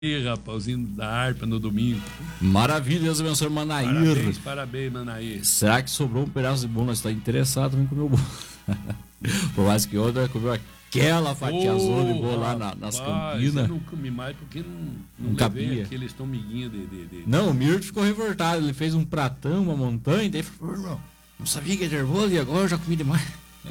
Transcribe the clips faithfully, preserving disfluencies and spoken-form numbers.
Ih, rapaz, da harpa no domingo. Maravilha, Deus abençoe, Manair. Parabéns, parabéns, Manair. Será que sobrou um pedaço de bolo? Nós estamos interessados em comer o bolo. Por mais que outra comeu aquela fatia azul de bolo lá na, nas campinas. Eu não comi mais porque não, não, não cabia. Aquele estômaguinho de, de, de... Não, o Mirto ficou revoltado. Ele fez um pratão, uma montanha. Daí falou: irmão, não sabia que era bolo e agora eu já comi demais.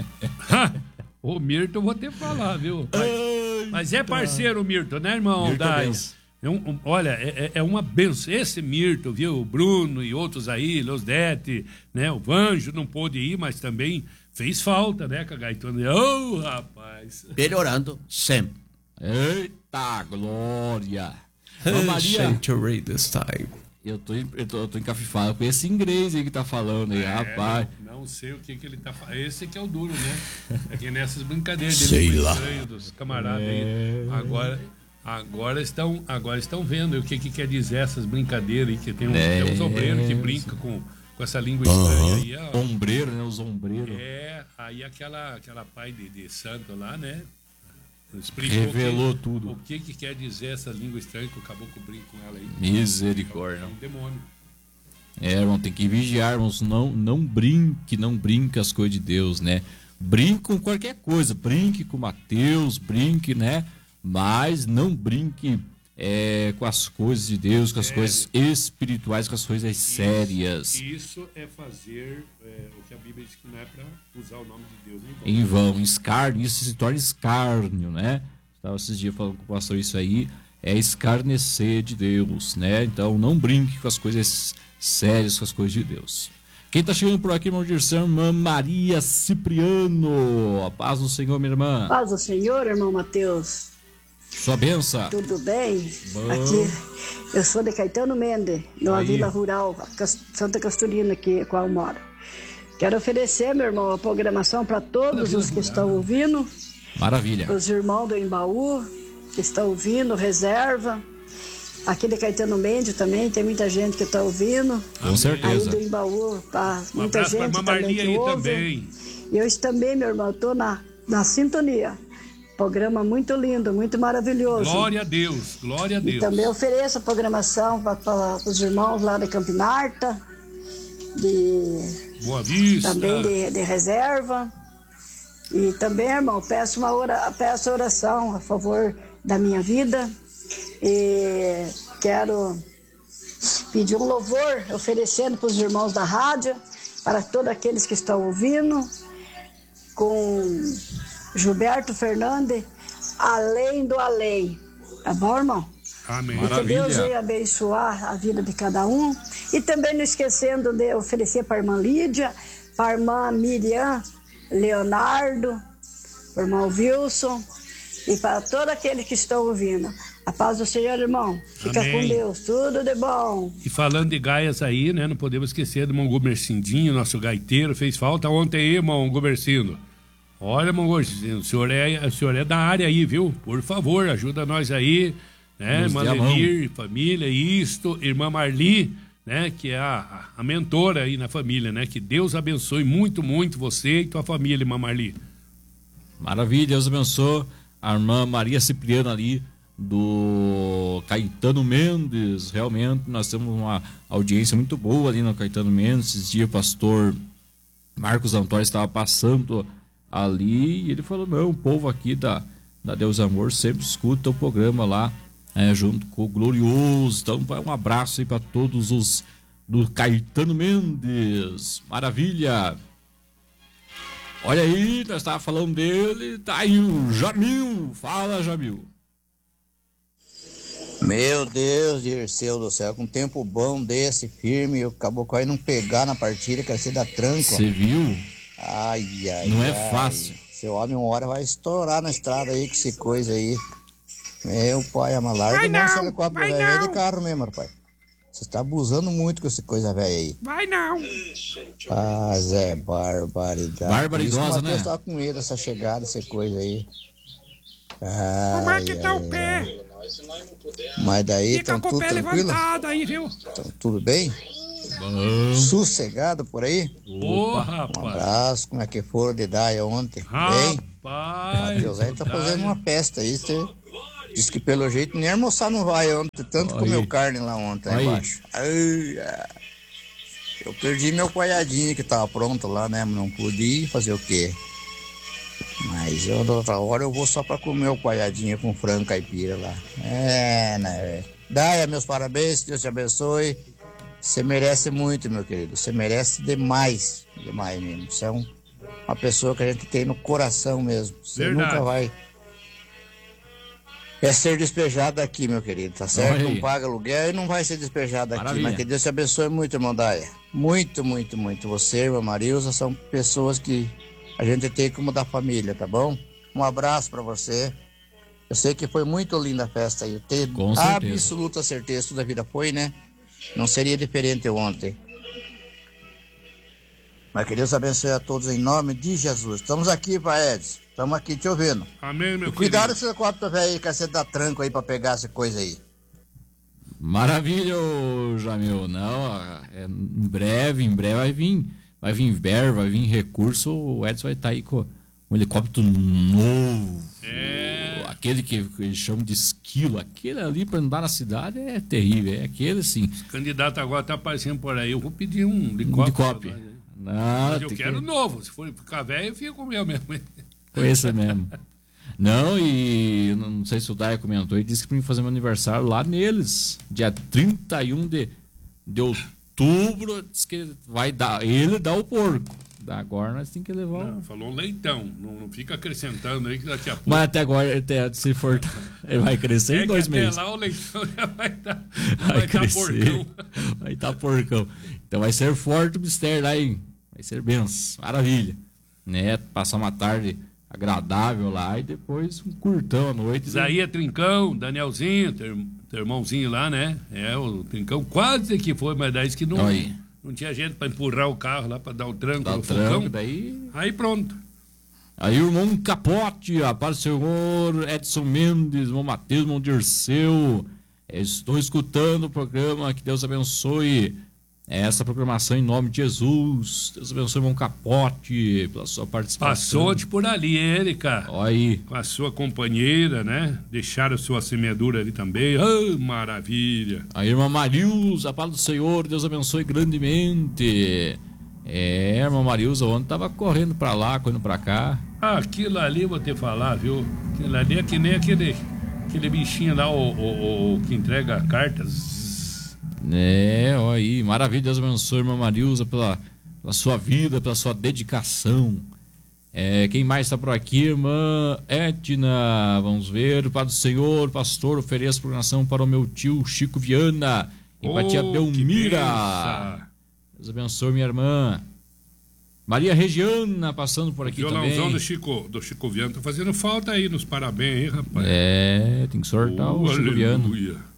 O Mirto eu vou ter que falar, viu? Mas, mas é parceiro o Mirto, né, irmão? Mirto da... É um, um, olha, é, é uma benção. Esse Mirto, viu? O Bruno e outros aí, Losdete, né? O Vanjo não pôde ir, mas também fez falta, né, com a Gaetona? Ô, oh, rapaz. Melhorando sempre. Eita, glória. Ô, Maria. This time. Eu tô, eu, tô, eu tô encafifado com esse inglês aí que tá falando aí, é, rapaz. Não, não sei o que, que ele tá falando. Esse que é o duro, né? É que nessas brincadeiras dele sei lá. Estranho dos camaradas é... aí. Agora... Agora estão, agora estão vendo o que, que quer dizer essas brincadeiras aí, que tem uns, é, tem uns ombreiros que brincam com, com essa língua estranha aí. Ó. Ombreiro, né? Os ombreiros. É, aí aquela, aquela pai de, de santo lá, né? Revelou que, tudo. O que, que quer dizer essa língua estranha que o caboclo brinca com ela aí. Misericórdia. É um demônio. É, irmão, tem que vigiar, irmãos. Não, não brinque, não brinque as coisas de Deus, né? Brinque com qualquer coisa. Brinque com Mateus, brinque, né? Mas não brinque é, com as coisas de Deus, com as é, coisas espirituais, com as coisas isso, sérias. Isso é fazer é, o que a Bíblia diz que não é para usar o nome de Deus em vão. Em vão, escárnio, isso se torna escárnio, né? Estava esses dias falando com o pastor isso aí, é escarnecer de Deus, né? Então não brinque com as coisas sérias, com as coisas de Deus. Quem está chegando por aqui, irmão Dirceu, irmã Maria Cipriano. A paz do Senhor, minha irmã. Paz do Senhor, irmão Mateus. Sua benção. Tudo bem? Bom. Aqui, eu sou de Caetano Mendes, numa vila rural, Santa Casturina, aqui, qual eu moro. Quero oferecer, meu irmão, a programação para todos os que estão ouvindo. Maravilha. Os irmãos do Embaú, que estão ouvindo, reserva. Aqui de Caetano Mendes também, tem muita gente que está ouvindo. Com certeza. Aí do Embaú, tá, um muita gente também que aí ouve. Também. E eu também, meu irmão, estou na, na sintonia. Programa muito lindo, muito maravilhoso. Glória a Deus, glória a Deus. E também ofereço a programação para os irmãos lá de Campinarta, de Boa Vista. Também de, de reserva. E também, irmão, peço uma ora, peço oração a favor da minha vida. E quero pedir um louvor oferecendo para os irmãos da rádio, para todos aqueles que estão ouvindo, com Gilberto Fernandes, Além do Além. Tá bom, irmão? Amém. Que Deus venha abençoar a vida de cada um. E também não esquecendo de oferecer para a irmã Lídia, para a irmã Miriam, Leonardo, para o irmão Wilson e para todos aqueles que estão ouvindo. A paz do Senhor, irmão. Fica Amém. Com Deus. Tudo de bom. E falando de gaias aí, né? Não podemos esquecer do irmão Gomercindinho, nosso gaiteiro. Fez falta ontem aí, irmão Gomercindo. Olha, irmão Gomercindo, o senhor, é, o senhor é da área aí, viu? Por favor, ajuda nós aí, né? Irmã Lenir, família, isto, irmã Marli, né? Que é a, a mentora aí na família, né? Que Deus abençoe muito, muito você e tua família, irmã Marli. Maravilha, Deus abençoe a irmã Maria Cipriano ali, do Caetano Mendes. Realmente nós temos uma audiência muito boa ali no Caetano Mendes. Esses dias o pastor Marcos Antônio estava passando ali e ele falou: não, o povo aqui da, da Deus Amor sempre escuta o programa lá, é, junto com o Glorioso. Então vai um abraço aí para todos os do Caetano Mendes. Maravilha. Olha aí, nós estávamos falando dele, tá aí o Jamil. Fala, Jamil. Meu Deus, Dirceu do céu, com um tempo bom desse, firme, acabou com aí não pegar na partida, quer ser da tranca. Você viu? Ai, ai, Não é ai. fácil. Seu homem uma hora vai estourar na estrada aí com essa coisa aí. Meu pai, é uma larga não, esse helicóptero velho é de carro mesmo, rapaz. Você está abusando muito com essa coisa velha aí. Vai não. Ah, Zé, barbaridade. Barbaridosa, né? Eu estava com medo dessa chegada, essa coisa aí. Ai, Como é que tá ai, o pé? ai. Mas daí Fica estão com o tudo pé tranquilo? levantado aí, viu? Estão tudo bem? Bom. Sossegado por aí? Ô, Um rapaz. abraço, como é que foram de dar ontem? Bem? Rapaz. Deus aí tá fazendo uma festa aí, você Diz que pelo jeito nem almoçar não vai ontem, tanto Oi. comeu carne lá ontem, lá Oi. embaixo. Ai, ah. Eu perdi meu coalhadinho que tava pronto lá, né? Não pude ir fazer o quê? Mas eu, da outra hora, eu vou só pra comer o coalhadinho com frango caipira lá. É, né? Daia, meus parabéns, Deus te abençoe. Você merece muito, meu querido. Você merece demais, demais mesmo. Você é um, uma pessoa que a gente tem no coração mesmo. Você Verdade. nunca vai... É ser despejado daqui, meu querido, tá certo? Olha aí. Não paga aluguel e não vai ser despejado aqui. Maravilha. Mas que Deus te abençoe muito, irmão Daia. Muito, muito, muito. Você, irmã Marilza, são pessoas que a gente tem como da família, tá bom? Um abraço pra você. Eu sei que foi muito linda a festa aí. Eu tenho Com certeza. absoluta certeza, toda a vida foi, né? Não seria diferente ontem. Mas que Deus abençoe a todos em nome de Jesus. Estamos aqui, Pai Edson. Estamos aqui te ouvindo. Amém, meu E cuidado querido. com esse copo velho aí, que você dá tranco aí pra pegar essa coisa aí. Maravilha, ô, Jamil. Não, é, em breve, em breve vai vir, vai vir verba, vai vir recurso. O Edson vai estar aí com um helicóptero novo. É. Aquele que eles chamam de esquilo. Aquele ali para andar na cidade é terrível. É aquele sim. O candidato agora tá aparecendo por aí. Eu vou pedir um De helicóptero. cópia. Não, Mas eu tem quero que... novo. Se for ficar velho, eu fico com o meu mesmo. Com esse mesmo. Não, e não sei se o Daia comentou, ele disse que pra mim fazer meu aniversário lá neles, dia trinta e um de, de outubro, diz que vai dar, ele dá o porco. Agora nós temos que levar Não, o... falou leitão. Não, não fica acrescentando aí que daqui a pouco. Mas até agora, até, se for, ele vai crescer é em dois que até meses. lá o leitão já vai estar Vai, vai tá crescer, porcão. vai estar porcão. Então vai ser forte o mistério lá, hein? Vai ser benção, maravilha. Né? Passar uma tarde agradável lá e depois um curtão à noite. Isaías Trincão, Danielzinho, teu, teu irmãozinho lá, né? É, o Trincão quase que foi, mas daí disse que não, Aí. não tinha gente pra empurrar o carro lá, pra dar o tranco Dá no o tranco, fogão. daí... Aí pronto. Aí o irmão Capote, a paz do Senhor, Edson Mendes, irmão Matheus, irmão Dirceu. Estou escutando o programa, que Deus abençoe essa programação em nome de Jesus. Deus abençoe o irmão Capote pela sua participação. Passou-te por ali, ele, cara. Olha aí. Com a sua companheira, né? Deixaram a sua semeadura ali também. Ah, maravilha. A irmã Marilza, a paz do Senhor, Deus abençoe grandemente. É, a irmã Marilza ontem estava correndo para lá, correndo para cá. Ah, aquilo ali, vou te falar, viu? Aquilo ali é que nem aquele, aquele bichinho lá, o, o, o que entrega cartas. É, olha aí, maravilha, Deus abençoe, irmã Marilza, pela, pela sua vida, pela sua dedicação. É, quem mais está por aqui? Irmã Edna, vamos ver, Pai do Senhor, pastor, ofereço programação para o meu tio Chico Viana, em Patia Oh, Belmira. que benção. Deus abençoe, minha irmã. Maria Regiana, passando por aqui Violãozão também. do Chico, do Chico Viana tá fazendo falta aí nos parabéns, hein, rapaz? É, tem que sortar Oh, o Chico Viana. aleluia.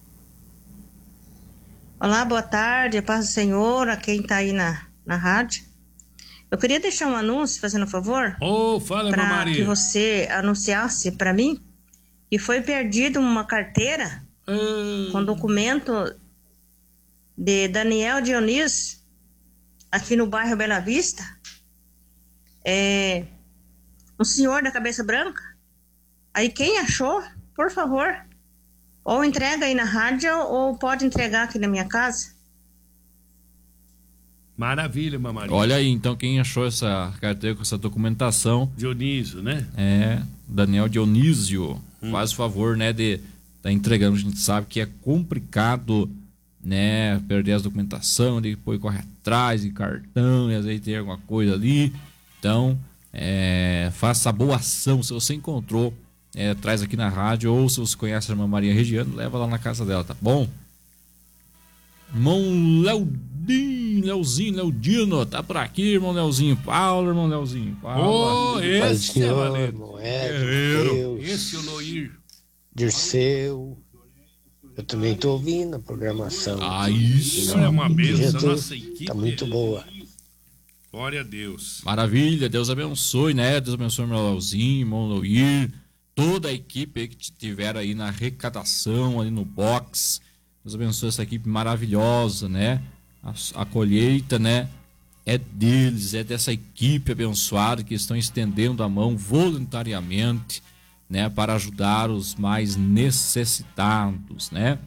Olá, boa tarde, a paz do Senhor, a quem está aí na, na rádio. Eu queria deixar um anúncio, fazendo um favor, Ô, fala, irmã para que Maria. você anunciasse para mim que foi perdido uma carteira Ah, com documento de Daniel Dionísio, aqui no bairro Bela Vista. É um senhor da cabeça branca. Aí quem achou, por favor, ou entrega aí na rádio ou pode entregar aqui na minha casa. maravilha, irmã Maria. Olha aí, então quem achou essa carteira com essa documentação Dionísio, né? é Daniel Dionísio. Faz o favor, né, de estar entregando. A gente sabe que é complicado, né, perder as documentação, depois corre atrás de cartão e às vezes tem alguma coisa ali. Então, é, faça a boa ação. Se você encontrou, é, traz aqui na rádio, ou se você conhece a irmã Maria Regiano, leva lá na casa dela, tá bom? Irmão Leodinho, Leozinho, Leodino, tá por aqui, irmão Leozinho. Paulo, irmão Leozinho. Paulo. Ô, Pai do esse é Senhor, valendo. irmão Edson, Guerreiro. Deus, Esse é o Loir. Dirceu. Eu também tô ouvindo a programação. Ah, isso. É uma bênção, Jesus, nossa equipe. tá muito boa. Glória a Deus. Maravilha, Deus abençoe, né? Deus abençoe o meu Leozinho, irmão Loir, toda a equipe aí que tiveram aí na arrecadação, ali no box. Deus abençoe essa equipe maravilhosa, né? A, a colheita, né? É deles, é dessa equipe abençoada que estão estendendo a mão voluntariamente, né, para ajudar os mais necessitados, né?